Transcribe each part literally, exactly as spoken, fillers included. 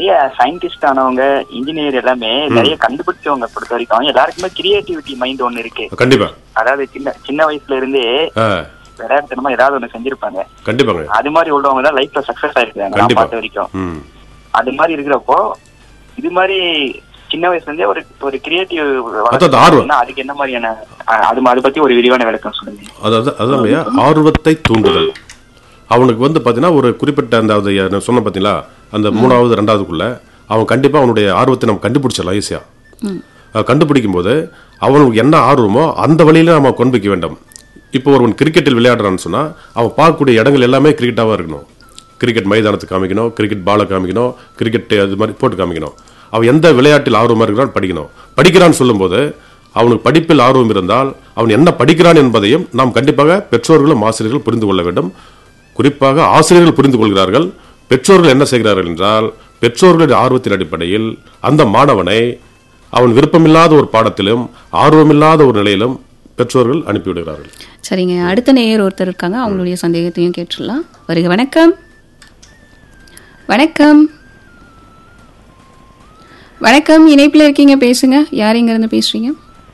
நிறைய சயின்டிஸ்ட் ஆனவங்க, இன்ஜினியர் எல்லாமே நிறைய கண்டுபிடிச்சவங்க பொறுத்த வரைக்கும் எல்லாருக்குமே கிரியேட்டிவிட்டி மைண்ட் ஒண்ணு இருக்கு. கண்டிப்பா. அதாவது சின்ன சின்ன வயசுல இருந்தே விளையாட்டுத்தனமா ஏதாவது ஒண்ணு செஞ்சிருப்பாங்க. கண்டிப்பாங்க. அது மாதிரி உள்ளவங்க தான் லைஃப்ல சக்சஸ் ஆயிருக்காங்க நான் பார்த்த வரைக்கும். அது மாதிரி இருக்கிறப்போ இது மாதிரி சின்ன வயசுல இருந்தே ஒரு ஒரு கிரியேட்டிவ் அதுக்கு என்ன மாதிரியான அது அதை பத்தி ஒரு விரிவான விளக்கம் சொல்லுங்க. அதாவது அதான் ஆர்வத்தை தூண்டுதல். அவனுக்கு வந்து பாத்தீங்கன்னா ஒரு குறிப்பிட்ட அந்த சொன்ன பாத்தீங்களா அந்த மூணாவது ரெண்டாவதுக்குள்ள அவன் கண்டிப்பா அவனுடைய ஆர்வத்தை நம்ம கண்டுபிடிச்சிடலாம் ஈஸியா. கண்டுபிடிக்கும் போது அவனுக்கு என்ன ஆர்வமோ அந்த வழியில நம்ம கொண்டு வைக்க வேண்டும். இப்போ ஒருவன் கிரிக்கெட்டில் விளையாடுறான்னு சொன்னா அவன் பார்க்கக்கூடிய இடங்கள் எல்லாமே கிரிக்கெட்டாக இருக்கணும். கிரிக்கெட் மைதானத்தை காமிக்கணும், கிரிக்கெட் பாலை காமிக்கணும், கிரிக்கெட் அது மாதிரி போட்டு காமிக்கணும். அவன் எந்த விளையாட்டில் ஆர்வமாக இருக்கிறான் படிக்கணும். படிக்கிறான்னு சொல்லும்போது அவனுக்கு படிப்பில் ஆர்வம் இருந்தால் அவன் என்ன படிக்கிறான் என்பதையும் நாம் கண்டிப்பாக பெற்றோர்களும் ஆசிரியர்கள் புரிந்து கொள்ள வேண்டும். குறிப்பாக ஆசிரியர்கள் புரிந்து கொள்கிறார்கள். பெற்றோர்கள் என்ன செய்கிறார்கள் என்றால் பெற்றோர்களுடைய ஆர்வத்தின் அடிப்படையில் அந்த மாணவனை அவன் விருப்பமில்லாத ஒரு பாடத்திலும் ஆர்வமில்லாத ஒரு நிலையிலும் பெற்றோர்கள் அனுப்பிவிடுகிறார்கள். சரிங்க, அடுத்த நேயர் ஒருத்தர் இருக்காங்க, அவங்களுடைய சந்தேகத்தையும் கேட்டுடலாம். வருக. வணக்கம். வணக்கம் வணக்கம் இணைப்பில் இருக்கீங்க, பேசுங்க. யார் எங்க இருந்து பேசுறீங்க?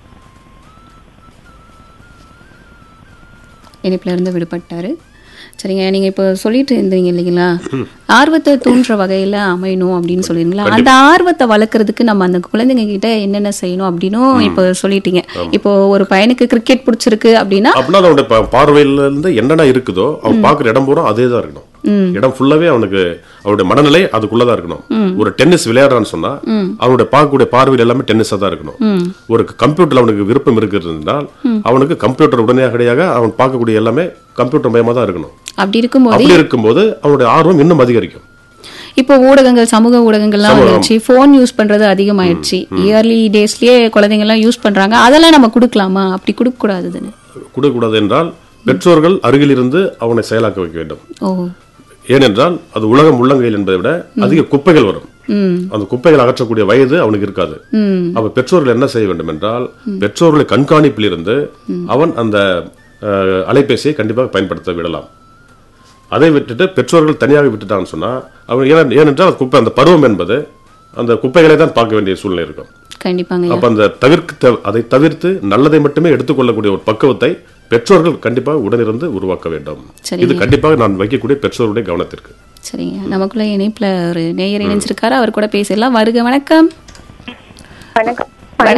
இணைப்பில் இருந்து விடுபட்டாரு. சரிங்க, நீங்க இப்போ சொல்லிட்டு இருந்தீங்க இல்லைங்களா, ஆர்வத்தை தூண்டுற வகையில அமையணும் அப்படின்னு சொல்லிருங்களா. அந்த ஆர்வத்தை வளர்க்கறதுக்கு நம்ம அந்த குழந்தைங்க கிட்ட என்னென்ன செய்யணும் அப்படின்னும் இப்போ சொல்லிட்டீங்க. இப்போ ஒரு பையனுக்கு கிரிக்கெட் பிடிச்சிருக்கு அப்படின்னா அவனுடைய பார்வையில இருந்து என்னென்ன இருக்குதோ அவன் பாக்குற இடம் பூரா அதே தான் இருக்கணும். இடம் ஃபுல்லாவே அவனுக்கு அவனுடைய மனநிலை அதுக்குள்ளதான் இருக்கணும். ஒரு டென்னிஸ் விளையாடுறான்னு சொன்னா அவனுடைய பார்க்கக்கூடிய பார்வையில் எல்லாமே டென்னிஸா தான் இருக்கணும். ஒரு கம்ப்யூட்டர்ல அவனுக்கு விருப்பம் இருக்கிறதுனால் அவனுக்கு கம்ப்யூட்டர் உடனடியாக அவன் பார்க்கக்கூடிய எல்லாமே கம்ப்யூட்டர் மயமா தான் இருக்கணும். அப்படி இருக்கும்போது அப்படி இருக்கும்போது அவனுடைய ஆர்வம் இன்னும் அதிகரிக்கும். இப்போ ஊடகங்கள், சமூக ஊடகங்கள்லாம் வந்துருச்சு, போன் யூஸ் பண்றது அதிகமாயிடுச்சு. இயர்லி டேஸ்லயே குழந்தைங்க எல்லாம் யூஸ் பண்றாங்க. அதெல்லாம் நம்ம கொடுக்கலாமா? அப்படி கொடுக்க கூடாது. கொடுக்க கூடாது என்றால் பெற்றோர்கள் அருகில் இருந்து அவனை செயலாக்க வைக்க வேண்டும். ஏனென்றால் அது உலகம் உள்ளங்கையில் என்பதை விட அதிக குப்பைகள் வரும். அந்த குப்பைகள் அகற்றக்கூடிய வயது அவனுக்கு இருக்காது. அப்ப பெற்றோர்கள் என்ன செய்ய வேண்டும் என்றால் பெற்றோர்களை கண்காணிப்பில் இருந்து அவன் அந்த அலைபேசியை கண்டிப்பாக பயன்படுத்த விடலாம். அதை விட்டுட்டு பெற்றோர்கள் தனியாக விட்டுட்டான்னு சொன்னா அவன் ஏனென்றால் குப்பை அந்த பருவம் என்பது அந்த குப்பைகளை தான் பார்க்க வேண்டிய சூழ்நிலை இருக்கும். கண்டிப்பாங்க. அப்ப அந்த தவிர்க்க அதை தவிர்த்து நல்லதை மட்டுமே எடுத்துக்கொள்ளக்கூடிய ஒரு பக்குவத்தை பெற்றோர்கள் கண்டிப்பாக உடனிருந்து உருவாக்க வேண்டும். இது கண்டிப்பாக நான் வைக்கக்கூடிய பெற்றோருடைய கவனத்திற்கு. சரிங்க, நமக்குள்ள இணைப்புல ஒரு நேயர் இணைஞ்சிருக்காரு, அவர் கூட பேசலாம். வருக. வணக்கம். வணக்கம்.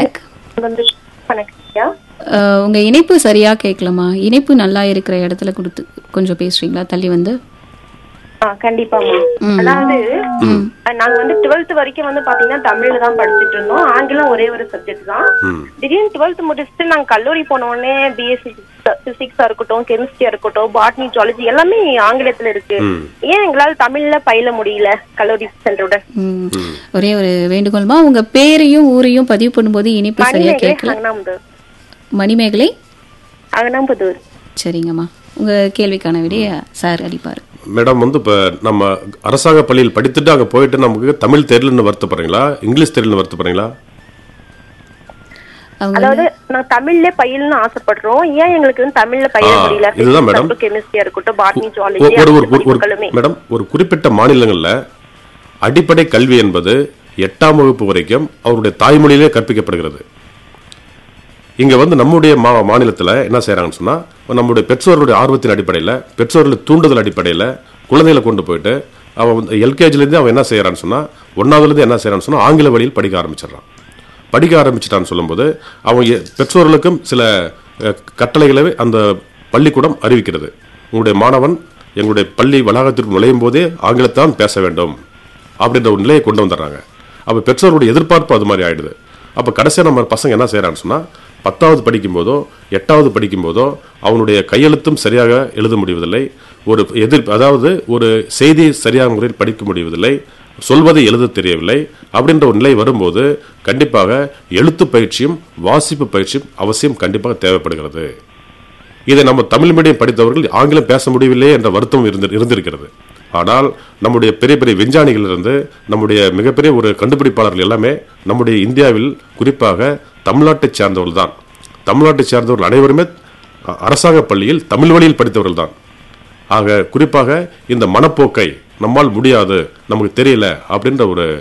வணக்கம். உங்க இணைப்பு சரியா கேட்கலாமா? இணைப்பு நல்லா இருக்கிற இடத்துல கொடுத்து கொஞ்சம் பேசுறீங்களா? தள்ளி வந்து. கண்டிப்பாமா. அதாவது நாங்க வந்து டுவெல்த் வரைக்கும் வந்து பாத்தீங்கன்னா தமிழ்ல தான் படிச்சுட்டு இருந்தோம். ஆங்கிலம் ஒரே ஒரு சப்ஜெக்ட் தான். திடீர்னு டுவெல்த் முடிச்சுட்டு நாங்க கல்லூரி போன உடனே பிஎஸ்சி பிசிக்ஸா இருக்கட்டும், கெமிஸ்ட்ரியா இருக்கட்டும், பாட்னி, ஜுவாலஜி எல்லாமே ஆங்கிலத்துல இருக்கு. ஏன் எங்களால தமிழ்ல பயில முடியல கல்லூரி சென்றோட? ஒரே ஒரு வேண்டுகோள்மா, உங்க பேரையும் ஊரையும் பதிவு பண்ணும்போது இணைப்பு சரியா கேட்கல. மணிமேகலை, அகனாம்புதூர். சரிங்கம்மா, உங்க கேள்விக்கான விடைய சார் அளிப்பாரு. மேடம், வந்து இப்ப நம்ம அரசாங்க பள்ளியில் படித்துட்டு அங்க போயிட்டு நமக்கு தமிழ் தெரியலன்னு வருத்தப்படுறீங்களா, இங்கிலீஷ் தெரியலன்னு வருத்தப்படுறீங்களா? அதாவது நான் தமிழ்ல பயிலன்னு ஆசைப்படுறோம். ஏன் எங்களுக்கு தமிழ்ல பயில முடியல? இதுதான் மேடம், கெமிஸ்ட்ரியா இருக்கட்டும், பாட்னி, ஜுவாலஜி. மேடம், ஒரு குறிப்பிட்ட மாநிலங்கள்ல அடிப்படை கல்வி என்பது எட்டாம் வகுப்பு வரைக்கும் அவருடைய தாய்மொழியிலே கற்பிக்கப்படுகிறது. இங்க வந்து நம்முடைய மாநிலத்தில் என்ன செய்யறாங்கன்னு சொன்னா நம்முடைய பெற்றோர்களுடைய ஆர்வத்தின் அடிப்படையில், பெற்றோர்களுடைய தூண்டுதல் அடிப்படையில் குழந்தைகளை கொண்டு போயிட்டு அவன் எல்கேஜில இருந்து அவன் என்ன செய்யறான்னு சொன்னா ஒன்னாவதுல இருந்து என்ன செய்யறான்னு சொன்னா ஆங்கில வழியில் படிக்க ஆரம்பிச்சிடறான். படிக்க ஆரம்பிச்சிட்டான்னு சொல்லும்போது அவன் பெற்றோர்களுக்கும் சில கட்டளைகளை அந்த பள்ளிக்கூடம் அறிவிக்கிறது. உங்களுடைய மாணவன் எங்களுடைய பள்ளி வளாகத்திற்கு நுழையும் போதே ஆங்கிலத்தான் பேச வேண்டும் அப்படின்ற ஒரு நிலையை கொண்டு வந்துடுறாங்க. அப்ப பெற்றோருடைய எதிர்பார்ப்பு அது மாதிரி ஆயிடுது. அப்ப கடைசியா நம்ம பசங்க என்ன செய்யறான்னு சொன்னா பத்தாவது படிக்கும் போதோ எட்டாவது படிக்கும் போதோ அவனுடைய கையெழுத்தும் சரியாக எழுத முடிவதில்லை, ஒரு எதிர் அதாவது ஒரு செய்தி சரியான முறையில் படிக்க முடிவதில்லை, சொல்வதை எழுத தெரியவில்லை. அப்படின்ற ஒரு நிலை வரும்போது கண்டிப்பாக எழுத்து பயிற்சியும் வாசிப்பு பயிற்சியும் அவசியம் கண்டிப்பாக தேவைப்படுகிறது. இதை நம்ம தமிழ் மீடியம் படித்தவர்கள் ஆங்கிலம் பேச முடியவில்லை என்ற வருத்தம் இருந்திருக்கிறது. ஆனால் நம்முடைய பெரிய பெரிய விஞ்ஞானிகள் இருந்து நம்முடைய மிகப்பெரிய ஒரு கண்டுபிடிப்பாளர்கள் எல்லாமே நம்முடைய இந்தியாவில் குறிப்பாக தமிழ்நாட்டை சேர்ந்தவர்கள் தான். தமிழ்நாட்டை சேர்ந்தவர்கள் அனைவருமே அரசாங்க பள்ளியில் தமிழ் வழியில் படித்தவர்கள் தான். ஆக குறிப்பாக இந்த மனப்போக்கை நம்மால் முடியாது, நமக்கு தெரியல அப்படின்ற ஒரு